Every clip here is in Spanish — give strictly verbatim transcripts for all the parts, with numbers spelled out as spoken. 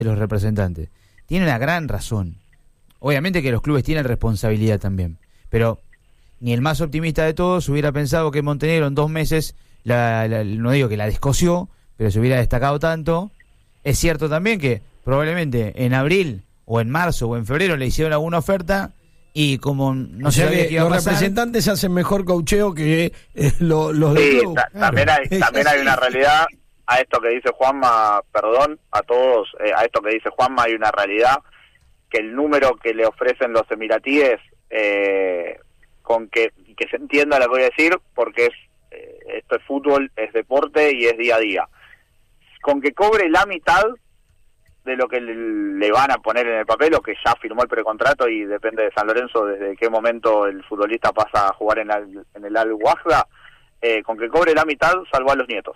de los representantes. Tiene una gran razón. Obviamente que los clubes tienen responsabilidad también, pero ni el más optimista de todos hubiera pensado que Montenegro en dos meses, la, la, no digo que la descosió, pero se hubiera destacado tanto. Es cierto también que probablemente en abril o en marzo o en febrero le hicieron alguna oferta y como no o se sea sabía que que iba a los pasar, representantes hacen mejor coacheo que eh, lo, los sí, del club. ta- Claro. también hay también hay una realidad a esto que dice Juanma, perdón, a todos, eh, a esto que dice Juanma hay una realidad que el número que le ofrecen los emiratíes, eh, con que, que se entienda lo que voy a decir, porque es eh, esto es fútbol, es deporte y es día a día, con que cobre la mitad de lo que le, le van a poner en el papel, o que ya firmó el precontrato y depende de San Lorenzo desde qué momento el futbolista pasa a jugar en, el, en el Al Wahda, eh, con que cobre la mitad salvó a los nietos.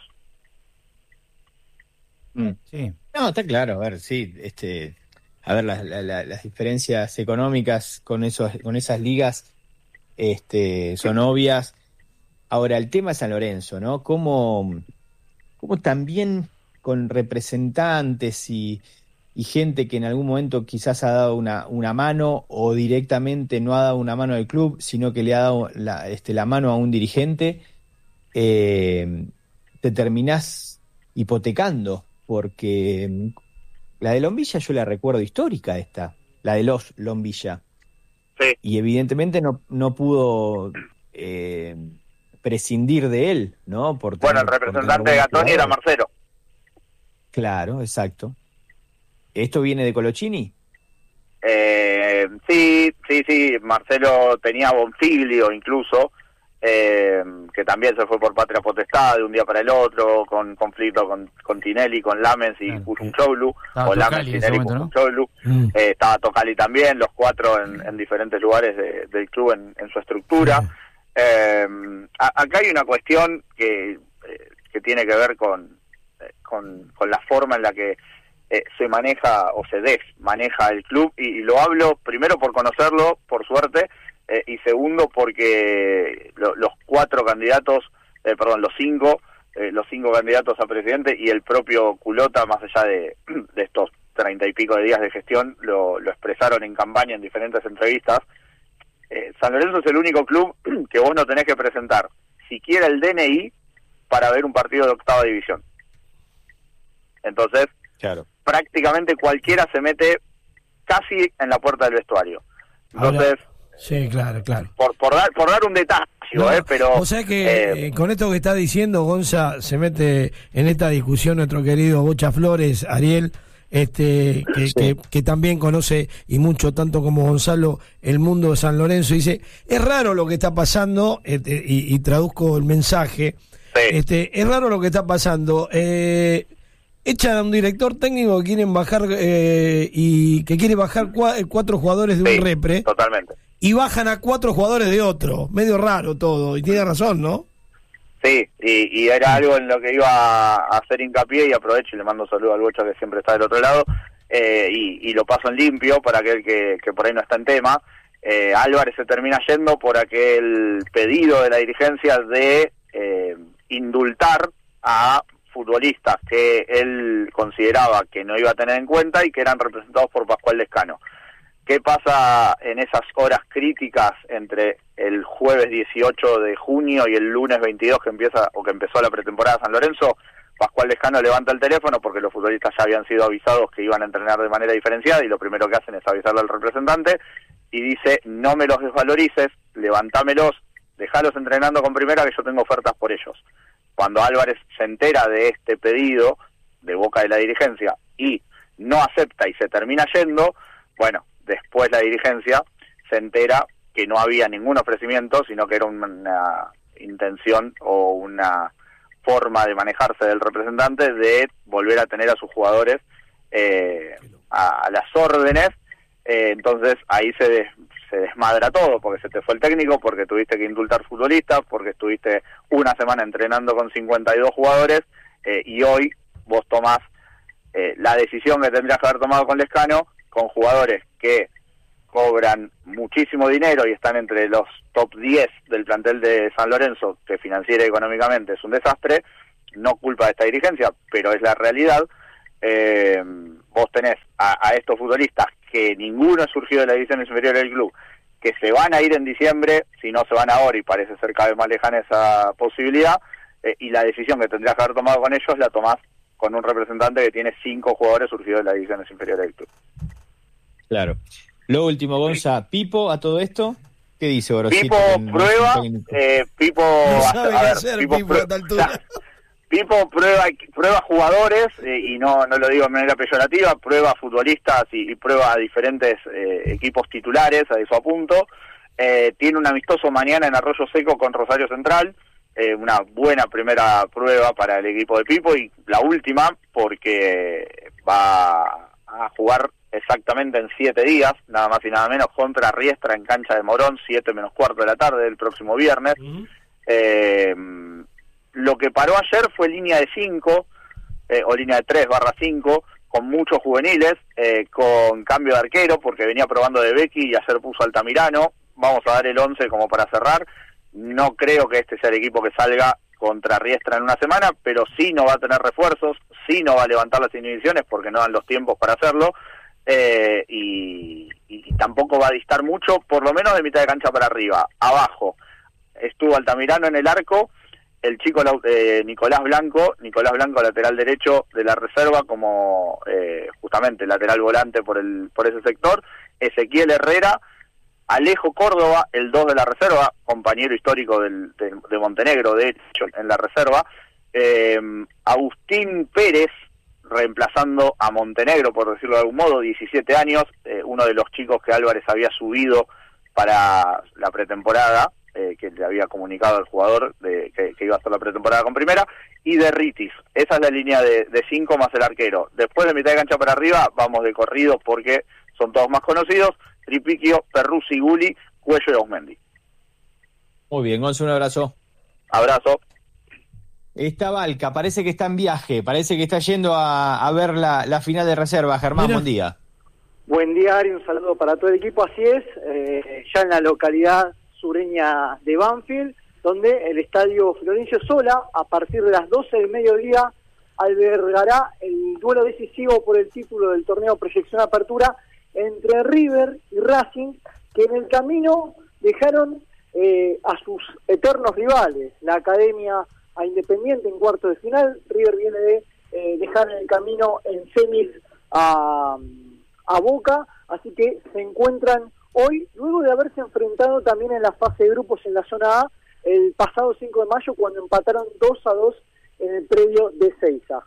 Mm. sí. No, está claro, a ver, sí, este, a ver, la, la, la, las diferencias económicas con esos, con esas ligas, este, son obvias. Ahora, el tema es San Lorenzo, ¿no? Cómo, cómo también con representantes y, y gente que en algún momento quizás ha dado una, una mano o directamente no ha dado una mano al club, sino que le ha dado la, este, la mano a un dirigente, eh, te terminás hipotecando, porque la de Lombilla yo la recuerdo histórica esta, la de los Lombilla. Sí. Y evidentemente no, no pudo eh, prescindir de él, ¿no? Por Bueno, tener, el representante de por tener Gatoni era jugadores. Marcelo. Claro, exacto. ¿Esto viene de Colochini? Eh, sí, sí, sí, Marcelo tenía Bonfiglio incluso, eh, que también se fue por patria potestad de un día para el otro, con conflicto con, con Tinelli, con Lamens y Claro. Kuchunchoglu, Estaba o Lamens, Tocali en ese Tinelli, momento, ¿no? Kuchunchoglu. Mm. Eh, estaba Tocali también, los cuatro en, en diferentes lugares de, del club en, en su estructura. Sí. Eh, a, acá hay una cuestión que, eh, que tiene que ver con, eh, con, con la forma en la que eh, se maneja o se desmaneja el club, y, y lo hablo primero por conocerlo, por suerte, eh, y segundo porque lo, los cuatro candidatos, eh, perdón, los cinco, eh, los cinco candidatos a presidente y el propio Culota, más allá de, de estos treinta y pico de días de gestión, lo, lo expresaron en campaña en diferentes entrevistas. Eh, San Lorenzo es el único club que vos no tenés que presentar siquiera el D N I para ver un partido de octava división. Entonces, Claro. prácticamente cualquiera se mete casi en la puerta del vestuario. Entonces, Ahora, sí, claro, claro. por, por dar por dar un detalle, No, eh, pero o sea que eh, eh, con esto que está diciendo Gonza se mete en esta discusión nuestro querido Bocha Flores, Ariel, este que, Sí. que, que también conoce y mucho tanto como Gonzalo el mundo de San Lorenzo, dice, es raro lo que está pasando, este, y, y traduzco el mensaje, sí, este es raro lo que está pasando, eh, echan a un director técnico que quieren bajar eh, y que quiere bajar cua- cuatro jugadores de sí, un repre totalmente. y bajan a cuatro jugadores de otro, medio raro todo, y tiene razón, ¿no? Sí, y, y era algo en lo que iba a hacer hincapié, y aprovecho y le mando un saludo al Bocha que siempre está del otro lado, eh, y, y lo paso en limpio para aquel que, que por ahí no está en tema. Eh, Álvarez se termina yendo por aquel pedido de la dirigencia de eh, indultar a futbolistas que él consideraba que no iba a tener en cuenta y que eran representados por Pascual Lescano. ¿Qué pasa en esas horas críticas entre el jueves dieciocho de junio y el lunes veintidós que empieza o que empezó la pretemporada de San Lorenzo? Pascual Lescano levanta el teléfono porque los futbolistas ya habían sido avisados que iban a entrenar de manera diferenciada, y lo primero que hacen es avisarle al representante y dice: no me los desvalorices, levantámelos, dejalos entrenando con primera que yo tengo ofertas por ellos. Cuando Álvarez se entera de este pedido de boca de la dirigencia y no acepta y se termina yendo, bueno, después la dirigencia se entera que no había ningún ofrecimiento, sino que era una intención o una forma de manejarse del representante de volver a tener a sus jugadores eh, a, a las órdenes. Eh, entonces ahí se, des, se desmadra todo, porque se te fue el técnico, porque tuviste que indultar futbolistas, porque estuviste una semana entrenando con cincuenta y dos jugadores, eh, y hoy vos tomás eh, la decisión que tendrías que haber tomado con Lescano, con jugadores que cobran muchísimo dinero y están entre los top diez del plantel de San Lorenzo, que financiera y económicamente es un desastre. No culpa de esta dirigencia, pero es la realidad. Eh, vos tenés a, a estos futbolistas que ninguno ha surgido de la división inferior del club, que se van a ir en diciembre, si no se van ahora, y parece ser cada vez más lejana esa posibilidad, eh, y la decisión que tendrías que haber tomado con ellos la tomás con un representante que tiene cinco jugadores surgidos de las divisiones inferiores del club. Claro. Lo último, Gonza, Pipo, a todo esto, ¿qué dice Gorosito? Pipo En- prueba, eh, Pipo... No a- sabe a qué ver, hacer, Pipo Pipo, a prue- esta altura. Claro. Pipo prueba prueba jugadores, eh, y no no lo digo de manera peyorativa, prueba futbolistas y, y prueba a diferentes eh, equipos titulares, a eso apunto. Eh, tiene un amistoso mañana en Arroyo Seco con Rosario Central, eh, una buena primera prueba para el equipo de Pipo, y la última porque va a jugar exactamente en siete días, nada más y nada menos, contra Riestra en cancha de Morón, siete menos cuarto de la tarde del próximo viernes. Uh-huh. Eh, lo que paró ayer fue línea de cinco, eh, o línea de tres barra cinco, con muchos juveniles, eh, con cambio de arquero, porque venía probando de Becky y ayer puso Altamirano. Vamos a dar el once como para cerrar. No creo que este sea el equipo que salga contra Riestra en una semana, pero sí no va a tener refuerzos, sí no va a levantar las inhibiciones porque no dan los tiempos para hacerlo, eh, y, y tampoco va a distar mucho, por lo menos de mitad de cancha para arriba. Abajo estuvo Altamirano en el arco, el chico eh, Nicolás Blanco, Nicolás Blanco lateral derecho de la reserva, como eh, justamente lateral volante por el por ese sector, Ezequiel Herrera, Alejo Córdoba, el dos de la reserva, compañero histórico del, de, de Montenegro, de hecho, en la reserva, eh, Agustín Pérez, reemplazando a Montenegro, por decirlo de algún modo, diecisiete años, eh, uno de los chicos que Álvarez había subido para la pretemporada, eh, que le había comunicado al jugador de, que, que iba a hacer la pretemporada con primera, y de Ritis. Esa es la línea de, de cinco más el arquero. Después de mitad de cancha para arriba, vamos de corrido porque son todos más conocidos: Tripiquio, Perruzzi, Guli, Cuello y Ausmendi. Muy bien, Gonza, un abrazo. Abrazo. Está Valca, parece que está en viaje, parece que está yendo a, a ver la, la final de reserva. Germán, Mira. buen día. Buen día, Ari, un saludo para todo el equipo. Así es, eh, ya en la localidad sureña de Banfield, donde el estadio Florencio Sola, a partir de las doce del mediodía, albergará el duelo decisivo por el título del torneo Proyección Apertura entre River y Racing, que en el camino dejaron eh, a sus eternos rivales, la Academia a Independiente en cuartos de final. River viene de eh, dejar en el camino en semis a, a Boca, así que se encuentran hoy, luego de haberse enfrentado también en la fase de grupos en la zona A, el pasado cinco de mayo, cuando empataron dos a dos en el predio de Seiza.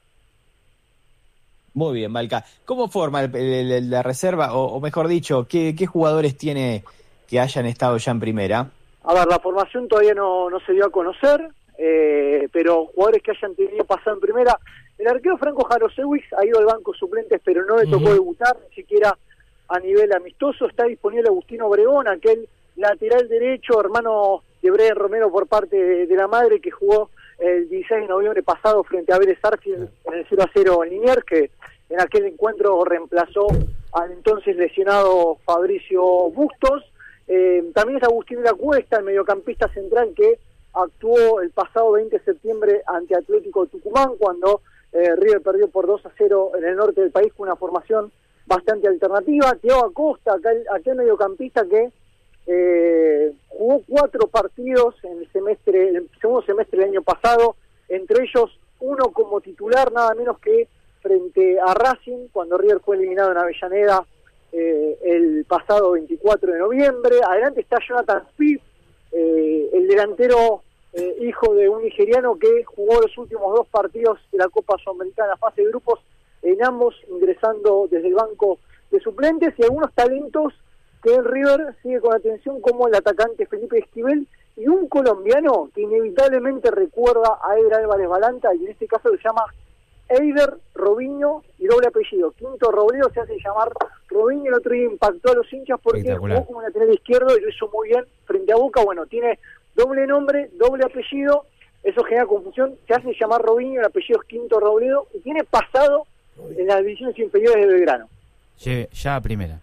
Muy bien, Valca. ¿Cómo forma el, el, el, la reserva? O, o mejor dicho, ¿qué, ¿qué jugadores tiene que hayan estado ya en primera? A ver, la formación todavía no, no se dio a conocer, eh, pero jugadores que hayan tenido pasado en primera. El arquero Franco Jarosewicz ha ido al banco suplentes, pero no le tocó uh-huh. debutar, ni siquiera a nivel amistoso. Está disponible Agustín Obregón, aquel lateral derecho, hermano de Brian Romero por parte de, de la madre, que jugó el dieciséis de noviembre pasado frente a Vélez Sarsfield en el cero a cero en Liniers, que en aquel encuentro reemplazó al entonces lesionado Fabricio Bustos. Eh, también es Agustín de la Cuesta, el mediocampista central, que actuó el pasado veinte de septiembre ante Atlético Tucumán, cuando eh, River perdió por dos a cero en el norte del país, con una formación bastante alternativa. Thiago Acosta, aquel, aquel mediocampista que eh, jugó cuatro partidos en el semestre, en el segundo semestre del año pasado, entre ellos uno como titular, nada menos que frente a Racing, cuando River fue eliminado en Avellaneda eh, el pasado veinticuatro de noviembre. Adelante está Jonathan Smith, eh, el delantero eh, hijo de un nigeriano que jugó los últimos dos partidos de la Copa Sudamericana, fase de grupos, en ambos ingresando desde el banco de suplentes, y algunos talentos que el River sigue con atención, como el atacante Felipe Esquivel, y un colombiano que inevitablemente recuerda a Eder Álvarez Balanta, y en este caso se llama Eider Robinho, y doble apellido, Quinto Robledo, se hace llamar Robinho. El otro día impactó a los hinchas porque jugó como lateral izquierdo y lo hizo muy bien frente a Boca. Bueno, tiene doble nombre, doble apellido, eso genera confusión, se hace llamar Robinho, el apellido es Quinto Robledo, y tiene pasado en las divisiones inferiores de Belgrano. Che, ya a primera.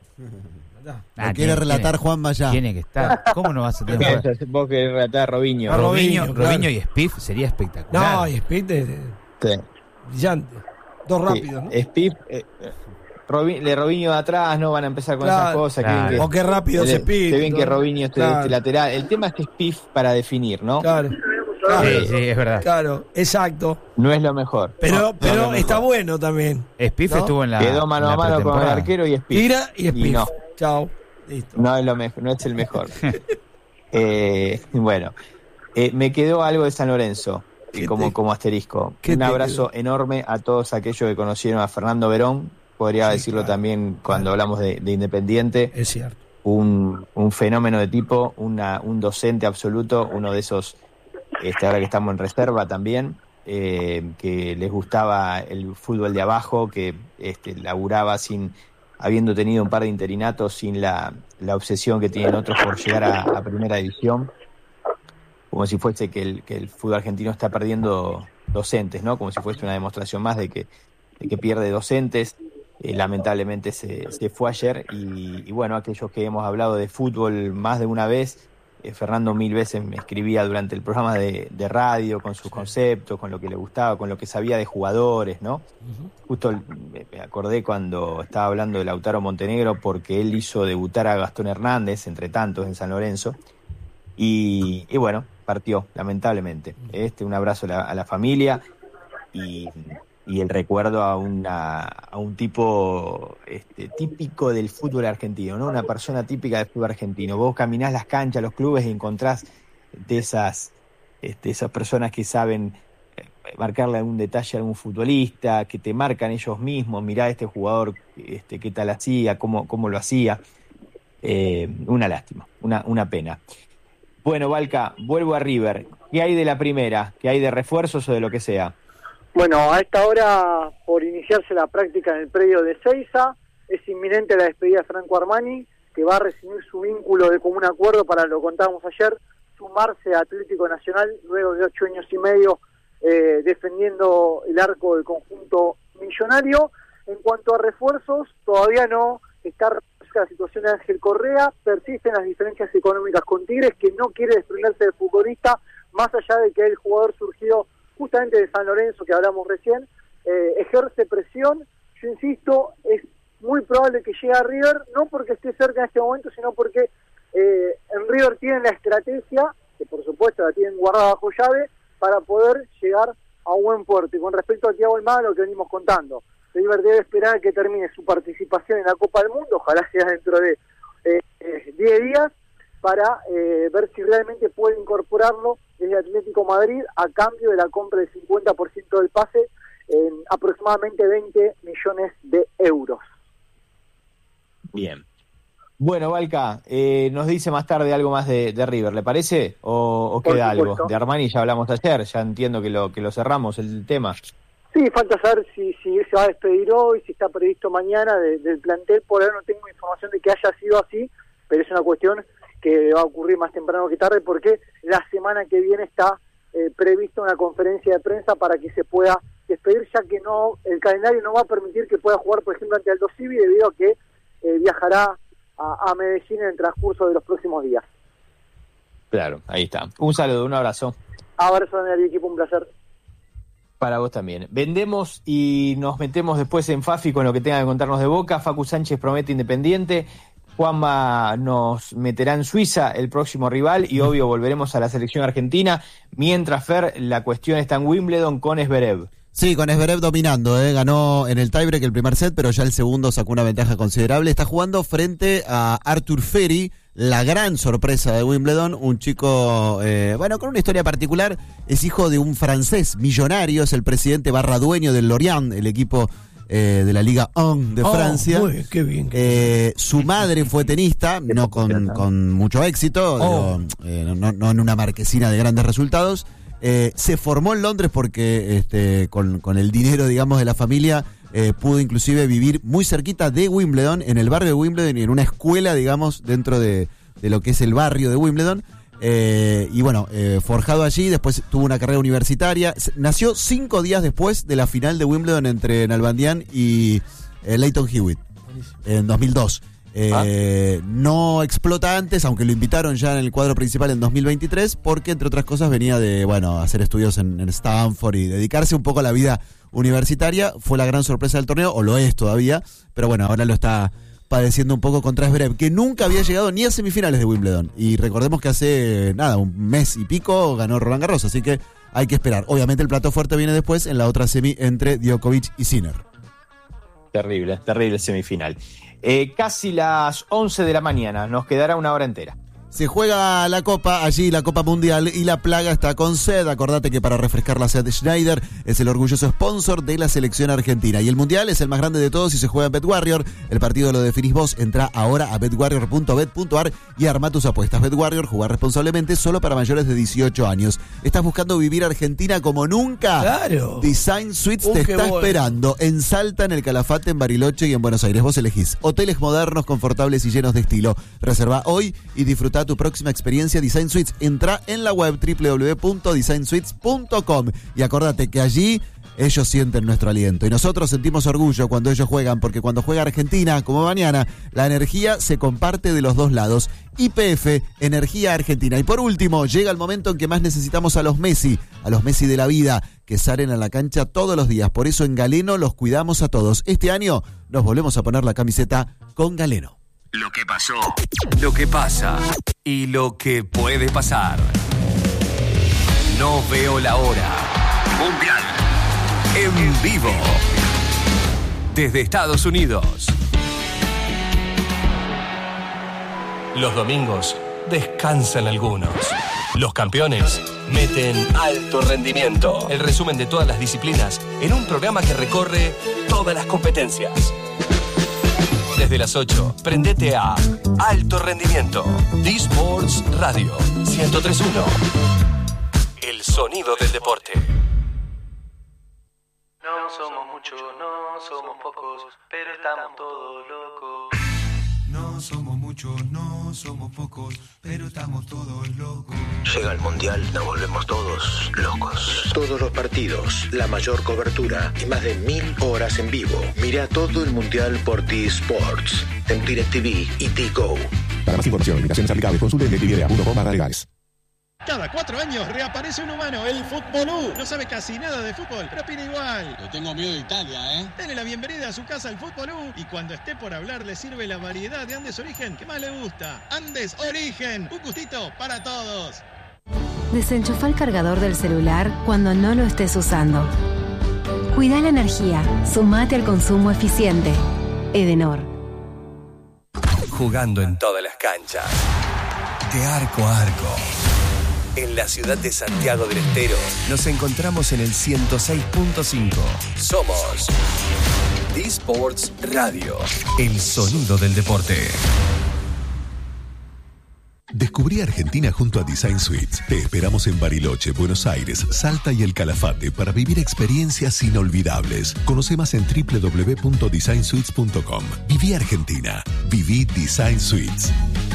Ah, quiere relatar tiene, Juanma ya. Tiene que estar. ¿Cómo no vas a tener? Vos querés relatar a Robinho. No, Robinho, Robinho, claro. Robinho y Spiff sería espectacular. No, y Spiff es sí. brillante. Dos rápidos, ¿no? Spiff, eh, Robin, de Robinho de atrás, no van a empezar con Claro, esas cosas. claro. Que bien que, O qué rápido es que, Spiff. que bien que ¿no? Robinho esté Claro. de este lateral. El tema es que Spiff para definir, ¿no? Claro. Claro, Sí, sí, es verdad. claro, exacto. No es lo mejor. Pero, No, no pero es lo está mejor. bueno también. Spiff ¿No? estuvo en la Quedó mano en la a mano con el pretemporada. arquero y Spiff. Tira y Spiff. no. Chao. Listo. No es lo mejor, no es el mejor. eh, bueno, eh, me quedó algo de San Lorenzo ¿Qué como, te- como asterisco. qué Un te abrazo quedó? enorme a todos aquellos que conocieron a Fernando Verón. Podría Sí, decirlo claro, también cuando claro. hablamos de, de Independiente. Es cierto. Un, un fenómeno de tipo, una, un docente absoluto, uno de esos, este, ahora que estamos en reserva también, eh, que les gustaba el fútbol de abajo, que este, laburaba sin, habiendo tenido un par de interinatos, sin la, la obsesión que tienen otros por llegar a, a primera división, como si fuese que el, que el fútbol argentino está perdiendo docentes, ¿no? Como si fuese una demostración más de que, de que pierde docentes. Eh, lamentablemente se, se fue ayer y, y bueno, aquellos que hemos hablado de fútbol más de una vez, eh, Fernando mil veces me escribía durante el programa de, de radio con sus conceptos, con lo que le gustaba, con lo que sabía de jugadores, ¿no? Ujú. Justo me me acordé cuando estaba hablando de Lautaro Montenegro porque él hizo debutar a Gastón Hernández, entre tantos, en San Lorenzo, y, y bueno, partió, lamentablemente. Este, un abrazo a la, a la familia y... y el recuerdo a una a un tipo este, típico del fútbol argentino, ¿no? Una persona típica del fútbol argentino. Vos caminás las canchas, los clubes y encontrás de esas este, esas personas que saben eh, marcarle algún detalle a algún futbolista, que te marcan ellos mismos, mirá a este jugador este, qué tal hacía, cómo, cómo lo hacía. Eh, una lástima, una, una pena. Bueno, Valca, vuelvo a River. ¿Qué hay de la primera? ¿Qué hay de refuerzos o de lo que sea? Bueno, a esta hora, por iniciarse la práctica en el predio de Seiza, es inminente la despedida de Franco Armani, que va a rescindir su vínculo de común acuerdo, para lo contábamos ayer, sumarse a Atlético Nacional luego de ocho años y medio eh, defendiendo el arco del conjunto millonario. En cuanto a refuerzos, todavía no está la situación de Ángel Correa, persisten las diferencias económicas con Tigres, que no quiere desprenderse del futbolista, más allá de que el jugador surgido justamente de San Lorenzo, que hablamos recién, eh, ejerce presión. Yo insisto, es muy probable que llegue a River, no porque esté cerca en este momento, sino porque eh, en River tienen la estrategia, que por supuesto la tienen guardada bajo llave, para poder llegar a un buen puerto. Y con respecto a Thiago Almada, lo que venimos contando, River debe esperar a que termine su participación en la Copa del Mundo, ojalá sea dentro de diez eh, eh, días, para eh, ver si realmente puede incorporarlo desde Atlético Madrid a cambio de la compra del cincuenta por ciento del pase en aproximadamente veinte millones de euros. Bien. Bueno, Valca, eh, nos dice más tarde algo más de, de River, ¿le parece? ¿O, o queda algo? De Armani ya hablamos ayer, ya entiendo que lo que lo cerramos el tema. Sí, falta saber si, si se va a despedir hoy, si está previsto mañana de, del plantel. Por ahora no tengo información de que haya sido así, pero es una cuestión que va a ocurrir más temprano que tarde, porque la semana que viene está eh, prevista una conferencia de prensa para que se pueda despedir, ya que no el calendario no va a permitir que pueda jugar, por ejemplo, ante Aldo Civi, debido a que eh, viajará a, a Medellín en el transcurso de los próximos días. Claro, ahí está. Un saludo, un abrazo. Abrazo en el equipo, un placer. Para vos también. Vendemos y nos metemos después en Fafi con lo que tenga que contarnos de Boca. Facu Sánchez promete Independiente. Juanma nos meterá en Suiza, el próximo rival, y obvio volveremos a la selección argentina. Mientras, Fer, la cuestión está en Wimbledon con Zverev. Sí, con Zverev dominando, ¿eh? Ganó en el tiebreak el primer set, pero ya el segundo sacó una ventaja considerable. Está jugando frente a Arthur Ferry, la gran sorpresa de Wimbledon, un chico, eh, bueno, con una historia particular. Es hijo de un francés millonario, es el presidente barra dueño del Lorient, el equipo eh, de la Liga uno de Oh, Francia. muy bien, qué bien. Eh, su madre fue tenista, no con, con mucho éxito, Oh. digo, eh, no, no en una marquesina de grandes resultados. Eh, se formó en Londres porque este, con, con el dinero, digamos, de la familia eh, pudo inclusive vivir muy cerquita de Wimbledon, en el barrio de Wimbledon y en una escuela, digamos, dentro de, de lo que es el barrio de Wimbledon. Eh, y bueno, eh, forjado allí, después tuvo una carrera universitaria. Nació cinco días después de la final de Wimbledon entre Nalbandian y eh, Lleyton Hewitt en dos mil dos. Eh, ah. No explota antes, aunque lo invitaron ya en el cuadro principal en dos mil veintitrés, porque entre otras cosas venía de, bueno, hacer estudios en, en Stanford y dedicarse un poco a la vida Universitaria. Fue la gran sorpresa del torneo, o lo es todavía, pero bueno, ahora lo está padeciendo un poco contra Zverev, que nunca había llegado ni a semifinales de Wimbledon. Y recordemos que hace, nada, un mes y pico ganó Roland Garros, así que hay que esperar. Obviamente el plato fuerte viene después en la otra semi entre Djokovic y Sinner. Terrible, terrible semifinal. Eh, casi las once de la mañana, nos quedará una hora entera. Se juega la Copa, allí la Copa Mundial, y la plaga está con sed. Acordate que para refrescar la sed, Schneider es el orgulloso sponsor de la selección argentina. Y el Mundial es el más grande de todos y se juega en BetWarrior. El partido lo definís vos. Entrá ahora a bet warrior punto bet punto a r y arma tus apuestas. BetWarrior, jugar responsablemente, solo para mayores de dieciocho años. ¿Estás buscando vivir Argentina como nunca? ¡Claro! Design Suites Uh, te qué está bueno. esperando en Salta, en el Calafate, en Bariloche y en Buenos Aires. Vos elegís hoteles modernos, confortables y llenos de estilo. Reserva hoy y disfruta tu próxima experiencia Design Suites. Entra en la web doble u doble u doble u punto design suites punto com y acordate que allí ellos sienten nuestro aliento y nosotros sentimos orgullo cuando ellos juegan, porque cuando juega Argentina, como mañana, la energía se comparte de los dos lados. Y P F, Energía Argentina. Y por último, llega el momento en que más necesitamos a los Messi, a los Messi de la vida, que salen a la cancha todos los días. Por eso en Galeno los cuidamos a todos. Este año nos volvemos a poner la camiseta con Galeno. Lo que pasó, lo que pasa y lo que puede pasar. No veo la hora. Mundial en vivo desde Estados Unidos. Los domingos descansan algunos. Los campeones meten alto rendimiento. El resumen de todas las disciplinas en un programa que recorre todas las competencias. Desde las ocho, prendete a Alto Rendimiento. D-Sports Radio ciento tres punto uno. El sonido del deporte. No somos muchos, no somos pocos, pero estamos todos locos. No somos muchos, no somos pocos, pero estamos todos locos. Llega el Mundial, nos volvemos todos locos. Todos los partidos, la mayor cobertura y más de mil horas en vivo. Mira todo el Mundial por T-Sports, en DirecTV y T-Go. Para más información, limitaciones aplicables, consulte en directv punto com barra legales. Cada cuatro años reaparece un humano, el Futbolú. No sabe casi nada de fútbol, pero opina igual. Le tengo miedo de Italia, ¿eh? Dele la bienvenida a su casa al Futbolú y cuando esté por hablar le sirve la variedad de Andes Origen que más le gusta. Andes Origen, un gustito para todos. Desenchufa el cargador del celular cuando no lo estés usando. Cuida la energía, sumate al consumo eficiente. Edenor. Jugando en todas las canchas. De arco a arco. En la ciudad de Santiago del Estero nos encontramos en el ciento seis punto cinco. Somos D-Sports Radio, el sonido del deporte. Descubrí Argentina junto a Design Suites. Te esperamos en Bariloche, Buenos Aires, Salta y el Calafate para vivir experiencias inolvidables. Conoce más en doble u doble u doble u punto design suites punto com. Viví Argentina. Viví Design Suites.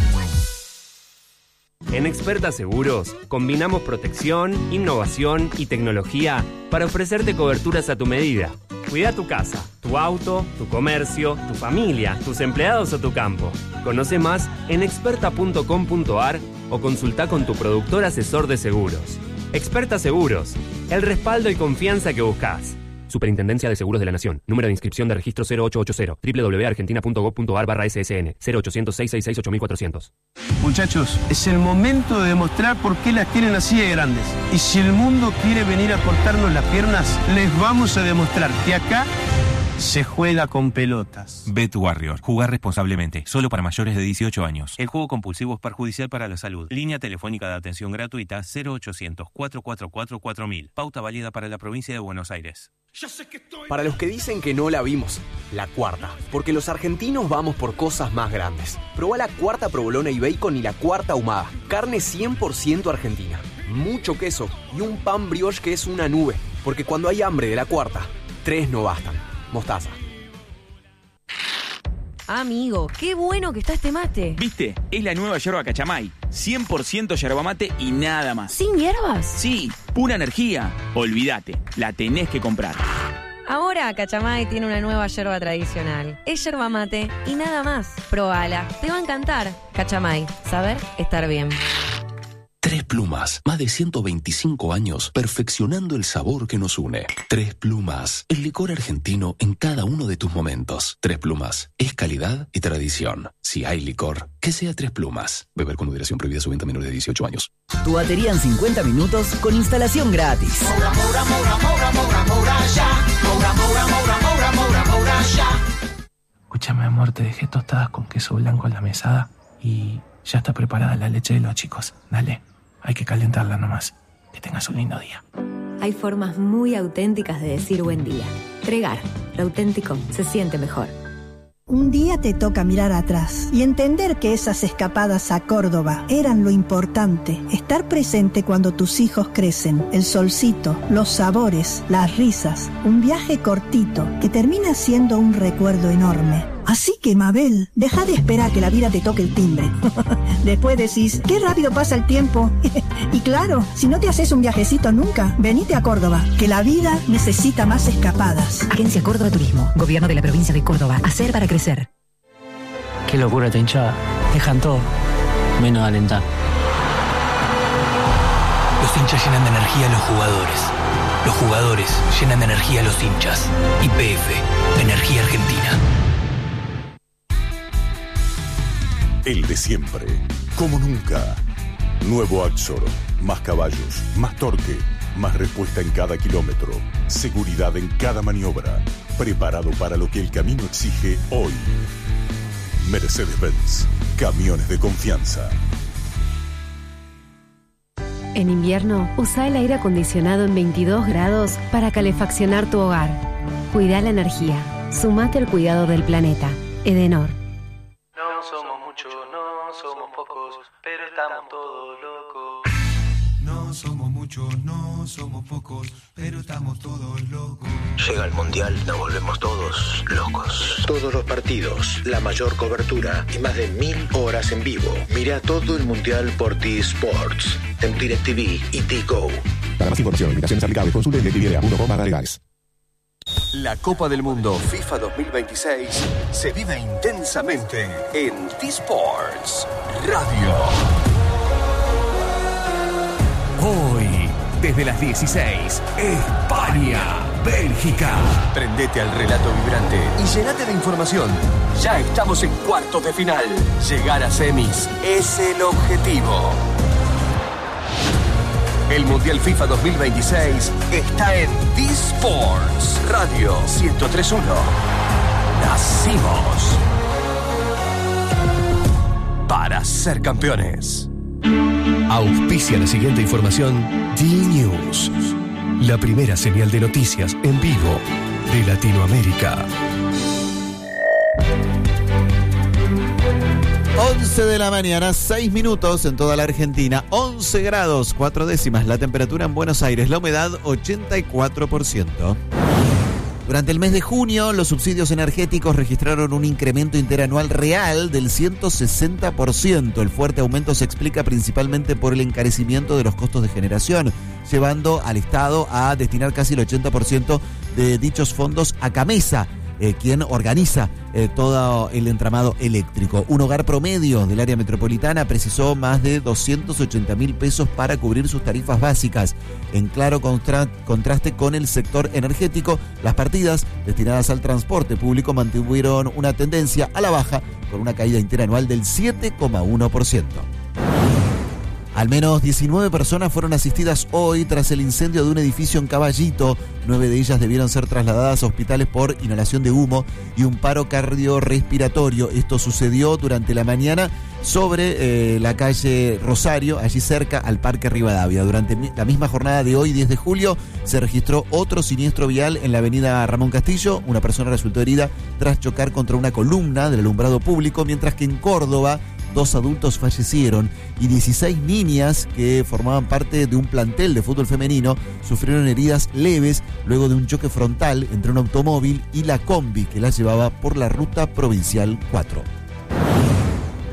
En Experta Seguros, combinamos protección, innovación y tecnología para ofrecerte coberturas a tu medida. Cuida tu casa, tu auto, tu comercio, tu familia, tus empleados o tu campo. Conoce más en experta punto com punto a r o consulta con tu productor asesor de seguros. Experta Seguros, el respaldo y confianza que buscas. Superintendencia de Seguros de la Nación. Número de inscripción de registro cero ocho ocho cero. doble u doble u doble u punto argentina punto gob punto a r barra S S N. cero ochocientos, seiscientos sesenta y seis, ocho mil cuatrocientos. Muchachos, es el momento de demostrar por qué las tienen así de grandes. Y si el mundo quiere venir a cortarnos las piernas, les vamos a demostrar que acá se juega con pelotas. BetWarrior. Jugar responsablemente. Solo para mayores de dieciocho años. El juego compulsivo es perjudicial para la salud. Línea telefónica de atención gratuita cero ochocientos, cuatro cuatro cuatro, cuatro mil. Pauta válida para la provincia de Buenos Aires. Para los que dicen que no la vimos, la cuarta. Porque los argentinos vamos por cosas más grandes. Probá la cuarta provolona y bacon y la cuarta ahumada. Carne cien por ciento argentina. Mucho queso y un pan brioche que es una nube. Porque cuando hay hambre de la cuarta, tres no bastan. Mostaza. Amigo, qué bueno que está este mate. ¿Viste? Es la nueva yerba Cachamay. cien por ciento yerba mate y nada más. ¿Sin hierbas? Sí, pura energía. Olvídate, la tenés que comprar. Ahora Cachamay tiene una nueva yerba tradicional. Es yerba mate y nada más. Probala, te va a encantar. Cachamay, saber estar bien. Tres Tres Plumas, más de ciento veinticinco años perfeccionando el sabor que nos une. Tres Plumas, el licor argentino en cada uno de tus momentos. Tres Plumas, es calidad y tradición. Si hay licor, que sea Tres Plumas. Beber con moderación, prohibida su venta a menores de dieciocho años. Tu batería en cincuenta minutos con instalación gratis. Moura, Moura, Moura, Moura, Moura, Moura, ya. Moura, Moura, Moura, Moura, Moura, Moura, ya. Escúchame, amor, te dejé tostadas con queso blanco en la mesada y ya está preparada la leche de los chicos. Dale, hay que calentarla nomás. Que tengas un lindo día. Hay formas muy auténticas de decir buen día. Tregar, lo auténtico se siente mejor. Un día te toca mirar atrás y entender que esas escapadas a Córdoba eran lo importante. Estar presente cuando tus hijos crecen, el solcito, los sabores, las risas. Un viaje cortito que termina siendo un recuerdo enorme. Así que, Mabel, deja de esperar que la vida te toque el timbre. Después decís, qué rápido pasa el tiempo. Y claro, si no te haces un viajecito nunca, venite a Córdoba, que la vida necesita más escapadas. Agencia Córdoba Turismo, Gobierno de la Provincia de Córdoba. Hacer para crecer. Qué locura esta hinchada. Dejan todo, menos alentar. Los hinchas llenan de energía a los jugadores. Los jugadores llenan de energía a los hinchas. Y P F, Energía Argentina. El de siempre, como nunca. Nuevo Axor, más caballos, más torque, más respuesta en cada kilómetro, seguridad en cada maniobra, preparado para lo que el camino exige hoy. Mercedes-Benz, camiones de confianza. En invierno, usa el aire acondicionado en veintidós grados para calefaccionar tu hogar. Cuida la energía. Sumate al cuidado del planeta. Edenor. No somos muchos, no somos pocos, pero estamos todos locos. No somos muchos, no somos pocos, pero estamos todos locos. Llega el Mundial, nos volvemos todos locos. Todos los partidos, la mayor cobertura y más de mil horas en vivo. Mira todo el Mundial por T-Sports, en DirecTV y T-Go. Para más información, invitaciones aplicables, consulte en directv punto com barra legales. La Copa del Mundo FIFA dos mil veintiséis se vive intensamente en T-Sports Radio. Hoy, desde las dieciséis, España, Bélgica. Prendete al relato vibrante y llenate de información. Ya estamos en cuartos de final. Llegar a semis es el objetivo. El Mundial FIFA dos mil veintiséis está en T-Sports Radio ciento tres punto uno. Nacimos para ser campeones. Auspicia la siguiente información D-News, la primera señal de noticias en vivo de Latinoamérica. once de la mañana, seis minutos en toda la Argentina, once grados, cuatro décimas la temperatura en Buenos Aires, la humedad ochenta y cuatro por ciento. Durante el mes de junio, los subsidios energéticos registraron un incremento interanual real del ciento sesenta por ciento. El fuerte aumento se explica principalmente por el encarecimiento de los costos de generación, llevando al Estado a destinar casi el ochenta por ciento de dichos fondos a CAMESA, Eh, quien organiza eh, todo el entramado eléctrico. Un hogar promedio del área metropolitana precisó más de doscientos ochenta mil pesos para cubrir sus tarifas básicas. En claro contra- contraste con el sector energético, las partidas destinadas al transporte público mantuvieron una tendencia a la baja, con una caída interanual del siete coma uno por ciento. Al menos diecinueve personas fueron asistidas hoy tras el incendio de un edificio en Caballito. Nueve de ellas debieron ser trasladadas a hospitales por inhalación de humo y un paro cardiorrespiratorio. Esto sucedió durante la mañana sobre eh, la calle Rosario, allí cerca al Parque Rivadavia. Durante la misma jornada de hoy, diez de julio, se registró otro siniestro vial en la avenida Ramón Castillo. Una persona resultó herida tras chocar contra una columna del alumbrado público, mientras que en Córdoba dos adultos fallecieron y dieciséis niñas que formaban parte de un plantel de fútbol femenino sufrieron heridas leves luego de un choque frontal entre un automóvil y la combi que las llevaba por la ruta provincial cuatro.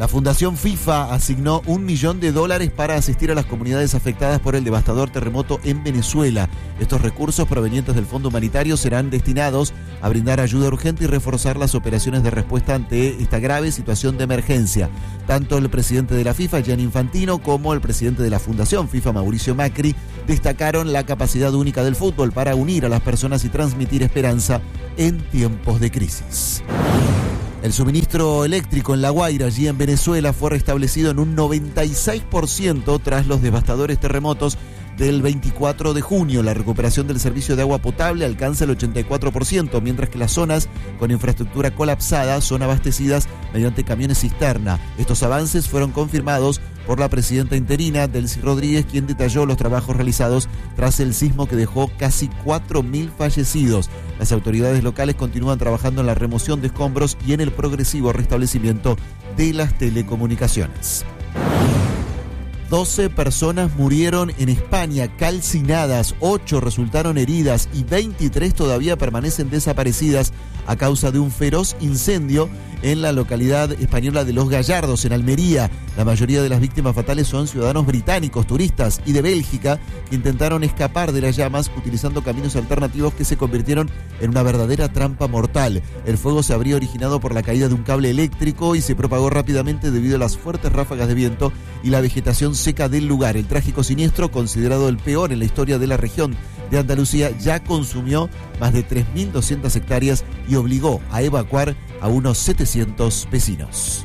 La Fundación FIFA asignó un millón de dólares para asistir a las comunidades afectadas por el devastador terremoto en Venezuela. Estos recursos provenientes del Fondo Humanitario serán destinados a brindar ayuda urgente y reforzar las operaciones de respuesta ante esta grave situación de emergencia. Tanto el presidente de la FIFA, Gianni Infantino, como el presidente de la Fundación FIFA, Mauricio Macri, destacaron la capacidad única del fútbol para unir a las personas y transmitir esperanza en tiempos de crisis. El suministro eléctrico en La Guaira, allí en Venezuela, fue restablecido en un noventa y seis por ciento tras los devastadores terremotos del veinticuatro de junio. La recuperación del servicio de agua potable alcanza el ochenta y cuatro por ciento, mientras que las zonas con infraestructura colapsada son abastecidas mediante camiones cisterna. Estos avances fueron confirmados por la presidenta interina, Delcy Rodríguez, quien detalló los trabajos realizados tras el sismo que dejó casi cuatro mil fallecidos. Las autoridades locales continúan trabajando en la remoción de escombros y en el progresivo restablecimiento de las telecomunicaciones. doce personas murieron en España calcinadas, ocho resultaron heridas y veintitrés todavía permanecen desaparecidas a causa de un feroz incendio en la localidad española de Los Gallardos, en Almería. La mayoría de las víctimas fatales son ciudadanos británicos, turistas y de Bélgica que intentaron escapar de las llamas utilizando caminos alternativos que se convirtieron en una verdadera trampa mortal. El fuego se habría originado por la caída de un cable eléctrico y se propagó rápidamente debido a las fuertes ráfagas de viento y la vegetación seca del lugar. El trágico siniestro, considerado el peor en la historia de la región de Andalucía, ya consumió más de tres mil doscientas hectáreas y obligó a evacuar a unos setecientos vecinos.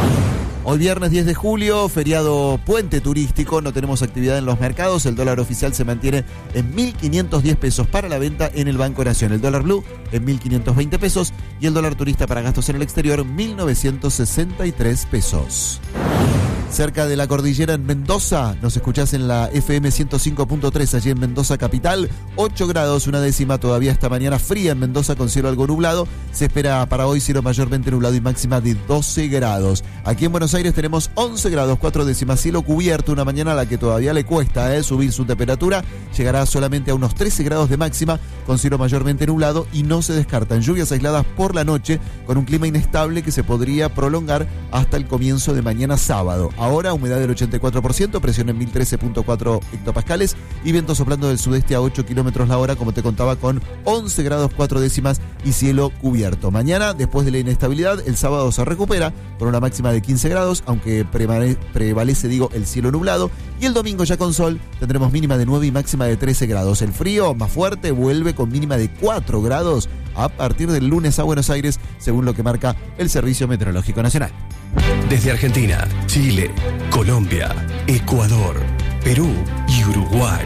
Hoy viernes diez de julio, feriado puente turístico, no tenemos actividad en los mercados, el dólar oficial se mantiene en mil quinientos diez pesos para la venta en el Banco Nación, el dólar blue en mil quinientos veinte pesos y el dólar turista para gastos en el exterior mil novecientos sesenta y tres pesos. Cerca de la cordillera en Mendoza, nos escuchás en la F M ciento cinco punto tres, allí en Mendoza capital, ocho grados, una décima todavía esta mañana fría en Mendoza con cielo algo nublado, se espera para hoy cielo mayormente nublado y máxima de doce grados. Aquí en Buenos Aires tenemos once grados, cuatro décimas, cielo cubierto, una mañana a la que todavía le cuesta eh, subir su temperatura, llegará solamente a unos trece grados de máxima con cielo mayormente nublado y no se descartan lluvias aisladas por la noche con un clima inestable que se podría prolongar hasta el comienzo de mañana sábado. Ahora humedad del ochenta y cuatro por ciento, presión en mil trece punto cuatro hectopascales y viento soplando del sudeste a ocho kilómetros la hora, como te contaba, con once grados cuatro décimas y cielo cubierto. Mañana, después de la inestabilidad, el sábado se recupera con una máxima de quince grados, aunque prevale- prevalece, digo, el cielo nublado. Y el domingo ya con sol tendremos mínima de nueve y máxima de trece grados. El frío más fuerte vuelve con mínima de cuatro grados a partir del lunes a Buenos Aires, según lo que marca el Servicio Meteorológico Nacional. Desde Argentina, Chile, Colombia, Ecuador, Perú y Uruguay.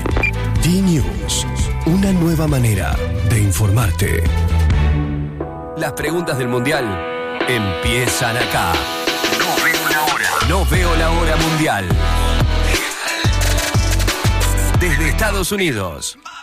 D-News, una nueva manera de informarte. Las preguntas del Mundial empiezan acá. No veo la hora. No veo la hora mundial. Desde Estados Unidos.